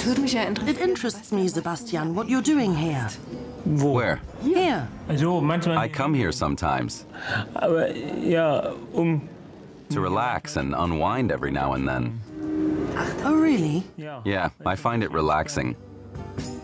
It interests me, Sebastian, what you're doing here. Where? Here. I come here sometimes Aber ja, to relax and unwind every now and then. Oh, really? Yeah, I find it relaxing.